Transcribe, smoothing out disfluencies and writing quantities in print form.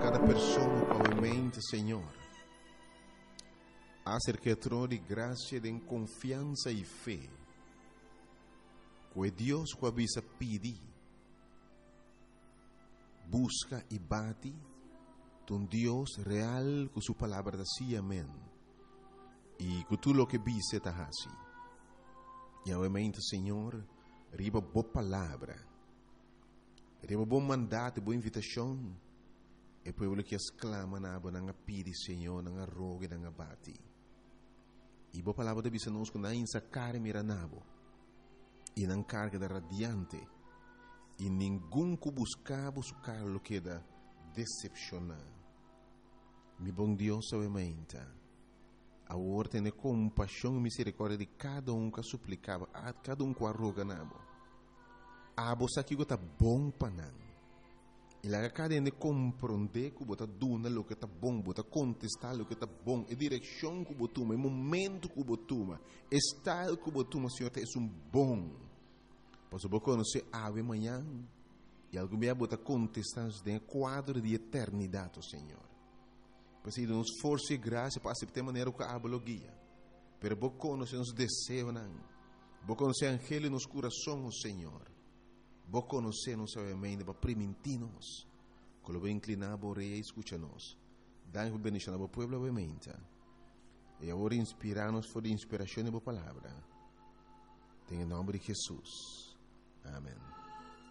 cada pessoa com a mente, Senhor. Acerca de graça, de confiança e fé. Que Deus que avisa pedir, busca e bate, um Deus real com sua palavra assim, amém. E com tudo o que vise está assim. E obviamente, Senhor, riba boa palavra, riba bom mandato, boa invitação, e povo que exclama na boa pedi, Senhor, na roga, na bate. E boa palavra de visa nos com na insa cara miranabo, e na carga da radiante, e nenhum que buscava su carlo que da decepcionar. Mi bom Deus, obviamente, a ordem de compaixão e misericórdia de cada que suplicava, a cada que arroga nabo. A você que está bom para não. E lá cada de compreender que você dona o que está bom, você contestar o que está bom, a direção que você toma, o momento que você toma, o estado que você toma, Senhor, é bom. Pois você conhecer ave amanhã e algum dia você contestar em quadro de eternidade, Senhor. Porque nos força e graça para aceitar maneira que a guia. Pero vos conheces os desejos, vos conheces angelo nos corações, Senhor. Vos conheces obviamente para permitir-nos. Quando vos inclinar a rei e escucha-nos. Dá-nos bendição ao povo, obviamente. E agora inspirar-nos por inspiração da palavra. Em nome de Jesus. Amém.